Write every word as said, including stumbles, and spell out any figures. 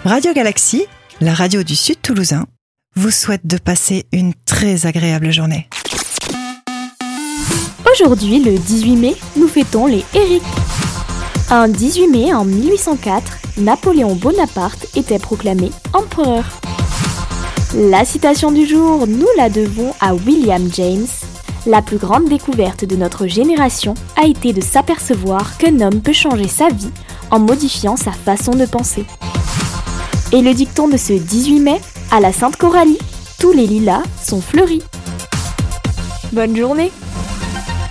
Radio Galaxie, la radio du Sud Toulousain, vous souhaite de passer une très agréable journée. Aujourd'hui, le dix-huit mai, nous fêtons les Éric. Un dix-huit mai en mille huit cent quatre, Napoléon Bonaparte était proclamé empereur. La citation du jour, nous la devons à William James. La plus grande découverte de notre génération a été de s'apercevoir qu'un homme peut changer sa vie en modifiant sa façon de penser. Et le dicton de ce dix-huit mai, à la Sainte Coralie, tous les lilas sont fleuris. Bonne journée!